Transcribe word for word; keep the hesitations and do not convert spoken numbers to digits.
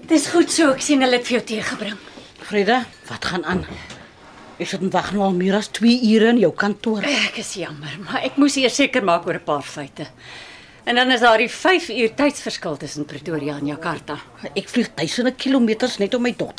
Dis goed so, ek sien hulle het vir jou tee gebring. Frida, wat gaan aan? Ek sit en wag nou al meer as twee ure in jou kantoor. Ek is jammer, maar ek moes eers seker maak oor 'n paar feite. En dan is daar die vyf uur tydsverskil tussen Pretoria en Jakarta. Ek vlieg duisende kilometers net om my dogter